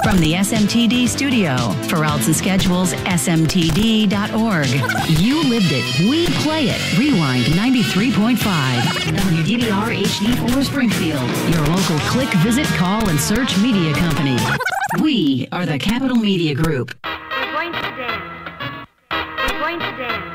From the SMTD studio, for routes and schedules, smtd.org. You lived it. We play it. Rewind 93.5. WDBR HD4 Springfield. Your local click, visit, call, and search media company. We are the Capital Media Group. We're going to dance. We're going to dance.